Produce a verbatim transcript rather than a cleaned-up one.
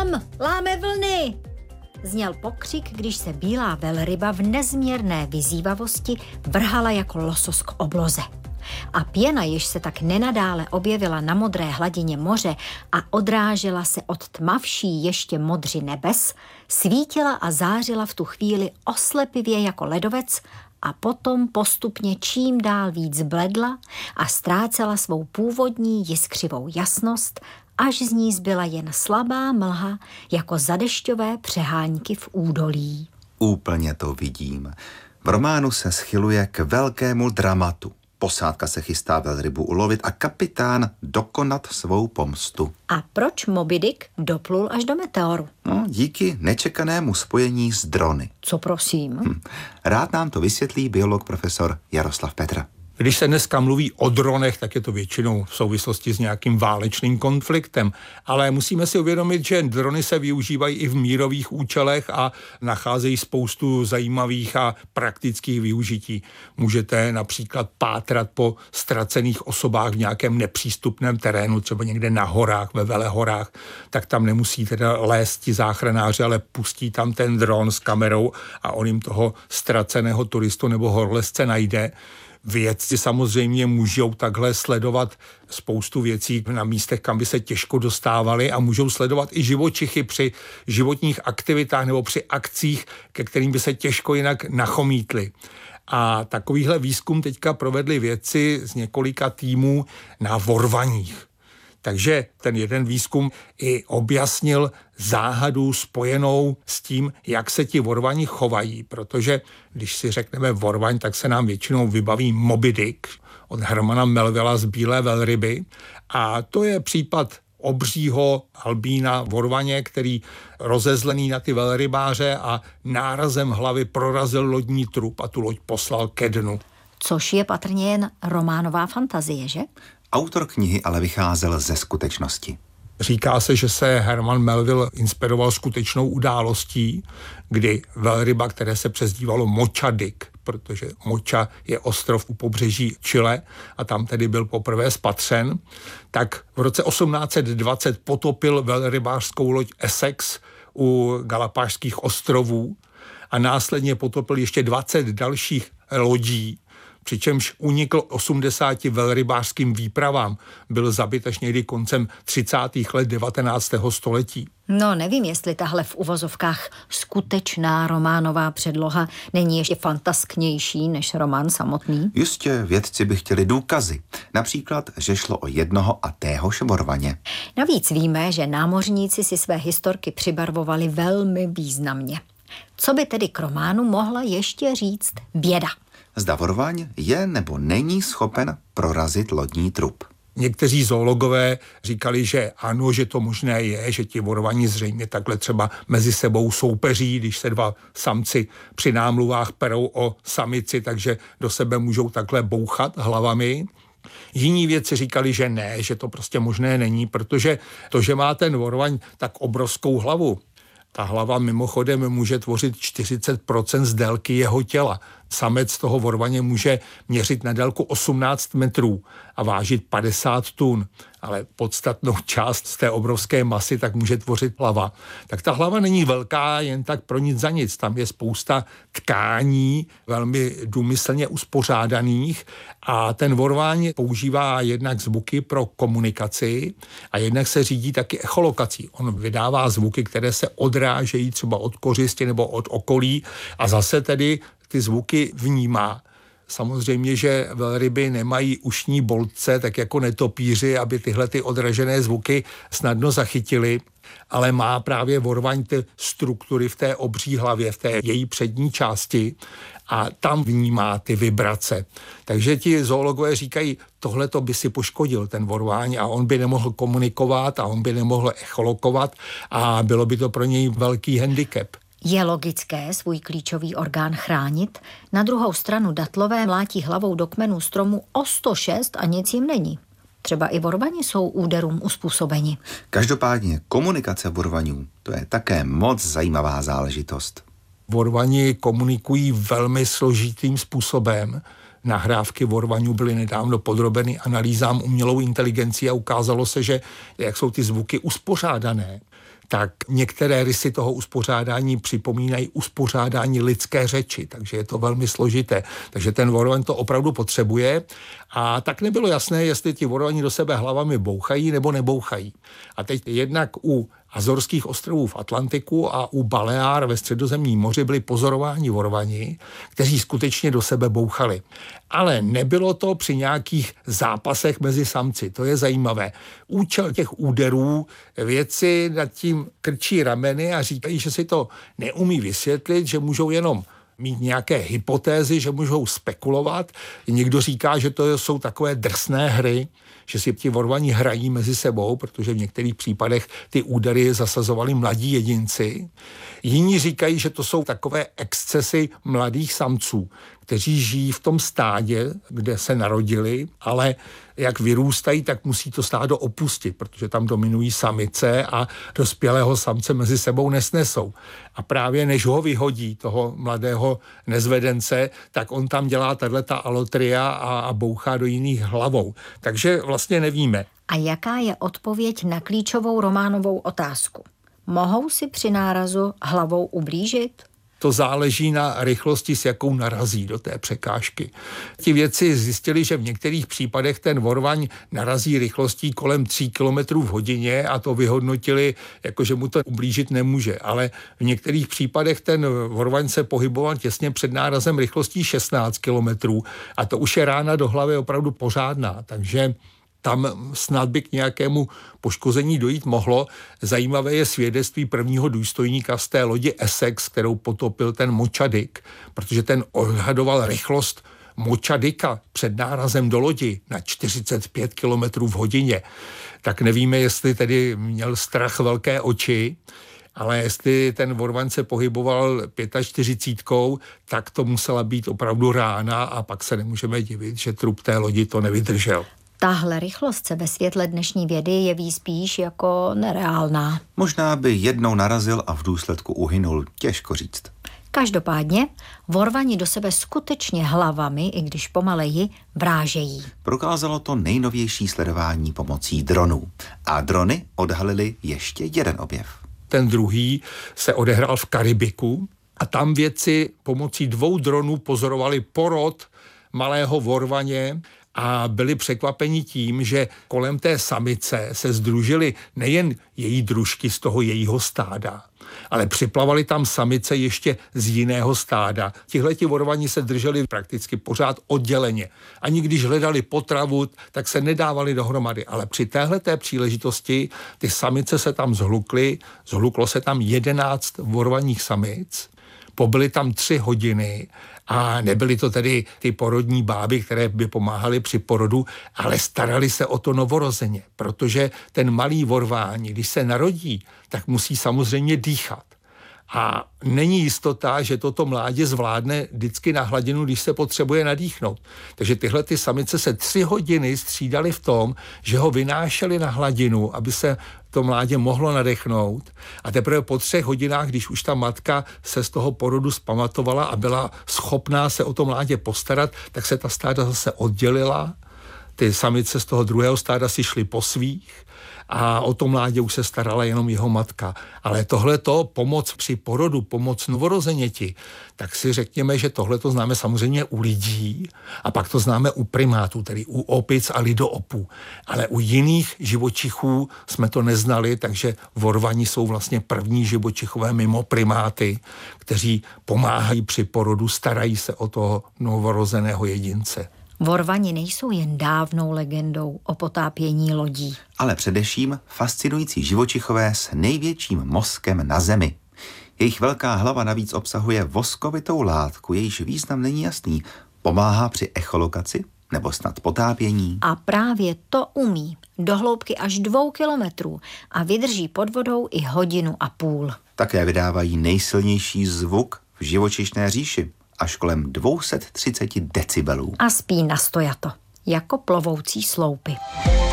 Tam, láme vlny! Zněl pokřik, když se bílá velryba v nezměrné vyzývavosti vrhala jako losos k obloze. A pěna, jež se tak nenadále objevila na modré hladině moře a odrážela se od tmavší ještě modři nebes, svítila a zářila v tu chvíli oslepivě jako ledovec a potom postupně čím dál víc bledla a ztrácela svou původní jiskřivou jasnost, až z ní zbyla jen slabá mlha jako zadešťové přehánky v údolí. Úplně to vidím. V románu se schyluje k velkému dramatu. Posádka se chystá velrybu ulovit a kapitán dokonat svou pomstu. A proč Moby Dick doplul až do meteoru? No, díky nečekanému spojení s drony. Co prosím? Hm. Rád nám to vysvětlí biolog profesor Jaroslav Petra. Když se dneska mluví o dronech, tak je to většinou v souvislosti s nějakým válečným konfliktem. Ale musíme si uvědomit, že drony se využívají i v mírových účelech a nacházejí spoustu zajímavých a praktických využití. Můžete například pátrat po ztracených osobách v nějakém nepřístupném terénu, třeba někde na horách, ve velehorách, tak tam nemusí teda lézt ti záchranáři, ale pustí tam ten dron s kamerou a on jim toho ztraceného turistu nebo horolezce najde. Vědci samozřejmě můžou takhle sledovat spoustu věcí na místech, kam by se těžko dostávali a můžou sledovat i živočichy při životních aktivitách nebo při akcích, ke kterým by se těžko jinak nachomítli. A takovýhle výzkum teďka provedli vědci z několika týmů na vorvaních. Takže ten jeden výzkum i objasnil záhadu spojenou s tím, jak se ti vorvani chovají, protože když si řekneme vorvaň, tak se nám většinou vybaví Moby Dick od Hermana Melvilla z Bílé velryby a to je případ obřího albína vorvaně, který rozezlený na ty velrybáře a nárazem hlavy prorazil lodní trup a tu loď poslal ke dnu. Což je patrně jen románová fantazie, že? Autor knihy ale vycházel ze skutečnosti. Říká se, že se Herman Melville inspiroval skutečnou událostí, kdy velryba, které se přezdívalo Mocha Dick, protože Mocha je ostrov u pobřeží Chile a tam tedy byl poprvé spatřen, tak v roce osmnáct set dvacet potopil velrybářskou loď Essex u Galapášských ostrovů a následně potopil ještě dvacet dalších lodí, přičemž unikl osmdesáti velrybářským výpravám. Byl zabit až někdy koncem třicátých let devatenáctého století. No, nevím, jestli tahle v uvozovkách skutečná románová předloha není ještě fantasknější než román samotný. Jistě, vědci by chtěli důkazy. Například, že šlo o jednoho a téhož vorvaně. Navíc víme, že námořníci si své historky přibarvovali velmi významně. Co by tedy k románu mohla ještě říct věda? Zda vorvaň je nebo není schopen prorazit lodní trup. Někteří zoologové říkali, že ano, že to možné je, že ti vorvani zřejmě takhle třeba mezi sebou soupeří, když se dva samci při námluvách perou o samici, takže do sebe můžou takhle bouchat hlavami. Jiní vědci říkali, že ne, že to prostě možné není, protože to, že má ten vorvaň tak obrovskou hlavu, ta hlava mimochodem může tvořit čtyřicet procent z délky jeho těla. Samec toho vorvaně může měřit na délku osmnáct metrů a vážit padesát tun, ale podstatnou část z té obrovské masy tak může tvořit hlava. Tak ta hlava není velká jen tak pro nic za nic. Tam je spousta tkání, velmi důmyslně uspořádaných a ten vorváň používá jednak zvuky pro komunikaci a jednak se řídí taky echolokací. On vydává zvuky, které se odrážejí třeba od kořisti nebo od okolí a zase tedy ty zvuky vnímá. Samozřejmě, že velryby nemají ušní boltce, tak jako netopíři, aby tyhle ty odražené zvuky snadno zachytili, ale má právě vorvaň ty struktury v té obří hlavě, v té její přední části a tam vnímá ty vibrace. Takže ti zoologové říkají, tohle to by si poškodil ten vorváň a on by nemohl komunikovat a on by nemohl echolokovat a bylo by to pro něj velký handicap. Je logické svůj klíčový orgán chránit, na druhou stranu datlové mlátí hlavou do kmenů stromu o sto šest a nic jim není. Třeba i vorvani jsou úderům uspůsobeni. Každopádně komunikace vorvaňů, to je také moc zajímavá záležitost. Vorvani komunikují velmi složitým způsobem. nahrávky vorvaňů byly nedávno podrobeny analýzám umělou inteligencí a ukázalo se, že jak jsou ty zvuky uspořádané, tak některé rysy toho uspořádání připomínají uspořádání lidské řeči, takže je to velmi složité. Takže ten vorvaň to opravdu potřebuje a tak nebylo jasné, jestli ti vorvani do sebe hlavami bouchají nebo nebouchají. A teď jednak u Azorských ostrovů v Atlantiku a u Baleár ve Středozemním moři byli pozorováni vorvani, kteří skutečně do sebe bouchali. Ale nebylo to při nějakých zápasech mezi samci. To je zajímavé. Účel těch úderů vědci nad tím krčí rameny a říkají, že si to neumí vysvětlit, že můžou jenom mít nějaké hypotézy, že můžou spekulovat. Někdo říká, že to jsou takové drsné hry, že si ti vorvani hrají mezi sebou, protože v některých případech ty údery zasazovali mladí jedinci. Jiní říkají, že to jsou takové excesy mladých samců, kteří žijí v tom stádě, kde se narodili, ale jak vyrůstají, tak musí to stádo opustit, protože tam dominují samice a dospělého samce mezi sebou nesnesou. A právě než ho vyhodí, toho mladého nezvedence, tak on tam dělá tato alotria a, a bouchá do jiných hlavou. Takže vlastně nevíme. A jaká je odpověď na klíčovou románovou otázku? Mohou si při nárazu hlavou ublížit? To záleží na rychlosti, s jakou narazí do té překážky. Ti vědci zjistili, že v některých případech ten vorvaň narazí rychlostí kolem tří kilometrů v hodině a to vyhodnotili, jako že mu to ublížit nemůže. Ale v některých případech ten vorvaň se pohyboval těsně před nárazem rychlostí šestnáct kilometrů a to už je rána do hlavy opravdu pořádná. Takže tam snad by k nějakému poškození dojít mohlo. Zajímavé je svědectví prvního důstojníka z té lodi Essex, kterou potopil ten Močadik, protože ten odhadoval rychlost Močadika před nárazem do lodi na čtyřicet pět kilometrů v hodině. Tak nevíme, jestli tedy měl strach velké oči, ale jestli ten vorvaň se pohyboval čtyřicítkou, tak to musela být opravdu rána a pak se nemůžeme divit, že trup té lodi to nevydržel. Tahle rychlost se ve světle dnešní vědy jeví spíš jako nereálná. Možná by jednou narazil a v důsledku uhynul, těžko říct. Každopádně vorvani do sebe skutečně hlavami, i když pomaleji, vrážejí. Prokázalo to nejnovější sledování pomocí dronů. A drony odhalily ještě jeden objev. Ten druhý se odehrál v Karibiku a tam vědci pomocí dvou dronů pozorovali porod malého vorvaně a byli překvapeni tím, že kolem té samice se sdružily nejen její družky z toho jejího stáda, ale připlavali tam samice ještě z jiného stáda. Tihleti vorvani se drželi prakticky pořád odděleně. Ani když hledali potravu, tak se nedávali dohromady. Ale při téhleté příležitosti ty samice se tam zhlukly, zhluklo se tam jedenáct vorvaních samic, pobyly tam tři hodiny a nebyly to tedy ty porodní báby, které by pomáhaly při porodu, ale starali se o to novorozeně, protože ten malý vorváň, když se narodí, tak musí samozřejmě dýchat. A není jistota, že toto mládě zvládne vždycky na hladinu, když se potřebuje nadýchnout. Takže tyhle ty samice se tři hodiny střídaly v tom, že ho vynášely na hladinu, aby se to mládě mohlo nadechnout. A teprve po třech hodinách, když už ta matka se z toho porodu zpamatovala a byla schopná se o to mládě postarat, tak se ta stáda zase oddělila. Ty samice z toho druhého stáda si šly po svých a o to mládě už se starala jenom jeho matka. Ale tohleto pomoc při porodu, pomoc novorozeněti, tak si řekněme, že tohleto známe samozřejmě u lidí a pak to známe u primátů, tedy u opic a lidoopů. Ale u jiných živočichů jsme to neznali, takže vorvani jsou vlastně první živočichové mimo primáty, kteří pomáhají při porodu, starají se o toho novorozeného jedince. Vorvani nejsou jen dávnou legendou o potápění lodí. Ale především fascinující živočichové s největším mozkem na Zemi. Jejich velká hlava navíc obsahuje voskovitou látku, jejíž význam není jasný. Pomáhá při echolokaci nebo snad potápění. A právě to umí do hloubky až dvou kilometrů a vydrží pod vodou i hodinu a půl. Také vydávají nejsilnější zvuk v živočišné říši, až kolem dvě stě třicet decibelů. A spí nastojato, jako plovoucí sloupy.